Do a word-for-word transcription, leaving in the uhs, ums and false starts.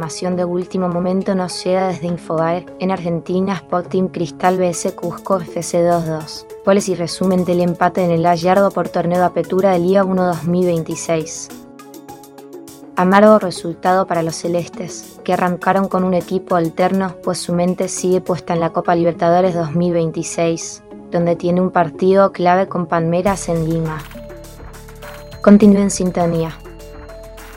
información de último momento nos llega desde Infobae. En Argentina, Sporting Cristal B S Cusco F C dos dos. Goles y resumen del empate en el Gallardo por torneo de apertura de Liga uno dos mil veintiséis. Amargo resultado para los celestes, que arrancaron con un equipo alterno, pues su mente sigue puesta en la Copa Libertadores dos mil veintiséis, donde tiene un partido clave con Palmeiras en Lima. Continúe en sintonía.